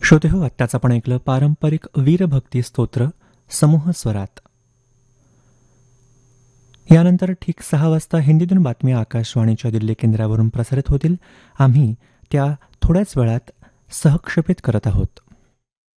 श्रोते हो, आत्ताच आपण ऐकलं पारंपरिक वीरभक्ती स्तोत्र समूह स्वरात. यानंतर ठीक 6 वाजता हिंदीतून बातम्या आकाशवाणीच्या दिल्ली केंद्रावरून प्रसारित होतील. आम्ही त्या थोड्याच वेळात सहक्षेपित करत आहोत.